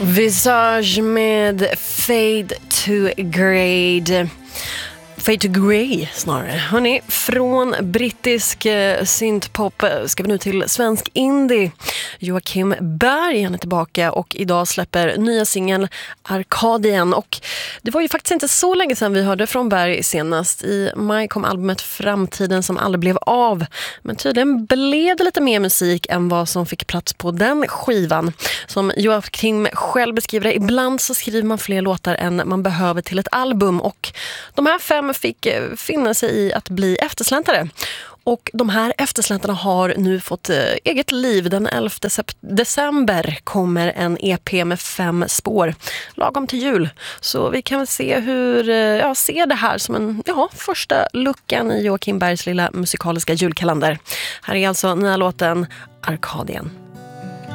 Visage med Fade to Grade. Fade to Grey snarare. Hörrni, från brittisk synthpop ska vi nu till svensk indie. Joakim Berg, han är tillbaka och idag släpper nya singeln Arkadien. Och det var ju faktiskt inte så länge sedan vi hörde från Berg senast. I maj kom albumet Framtiden som aldrig blev av. Men tydligen blev det lite mer musik än vad som fick plats på den skivan. Som Joakim själv beskriver det, ibland så skriver man fler låtar än man behöver till ett album. Och de här 5 fick finna sig i att bli eftersläntare. Och de här eftersläntarna har nu fått eget liv. Den 11 december kommer en EP med 5 spår. Lagom till jul. Så vi kan väl se hur jag ser det här som en första luckan i Joakim Bergs lilla musikaliska julkalender. Här är alltså nya låten Arkadien.